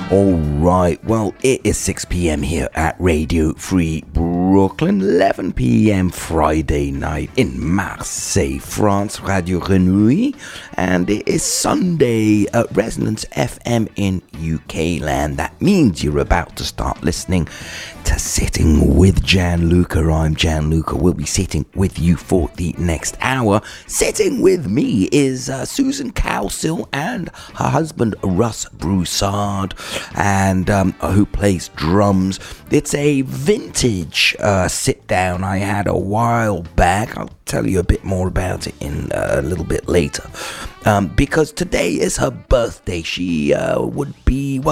Alright, well, it is 6 p.m. here at Radio Free Brooklyn, 11 p.m. Friday night in Marseille, France, Radio Renouille, and it is Sunday at Resonance FM in UK land. That means you're about to start listening to Sitting with Gianluca. I'm Gianluca. We'll be sitting with you for the next hour. Sitting with me is Susan Cowsill and her husband Russ Broussard, and who plays drums. It's a vintage sit down I had a while back. I'll tell you a bit more about it in a little bit later, because today is her birthday. She would be, well,